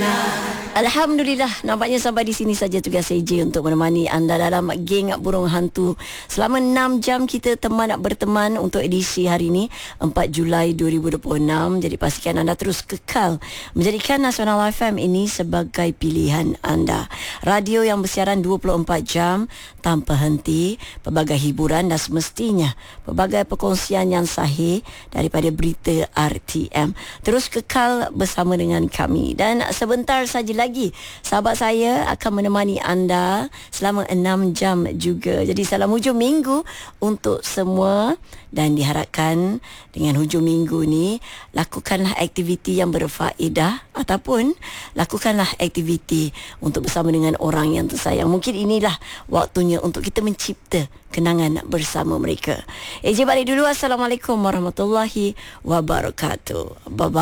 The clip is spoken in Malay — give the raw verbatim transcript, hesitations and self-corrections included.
Alhamdulillah, nampaknya sampai di sini saja tugas saya J untuk menemani anda dalam geng burung hantu. Selama enam jam kita teman nak berteman untuk edisi hari ini empat Julai dua ribu dua puluh enam. Jadi pastikan anda terus kekal menjadikan Nasional F M ini sebagai pilihan anda. Radio yang bersiaran dua puluh empat jam tanpa henti, pelbagai hiburan dan semestinya pelbagai perkongsian yang sahih daripada berita R T M. Terus kekal bersama dengan kami dan sebentar saja lagi sahabat saya akan menemani anda selama enam jam juga. Jadi salam hujung minggu untuk semua dan diharapkan dengan hujung minggu ni lakukanlah aktiviti yang berfaedah ataupun lakukanlah aktiviti untuk bersama dengan orang yang tersayang. Mungkin inilah waktunya untuk kita mencipta kenangan bersama mereka. Eh, je balik dulu. Assalamualaikum warahmatullahi wabarakatuh. Bye bye.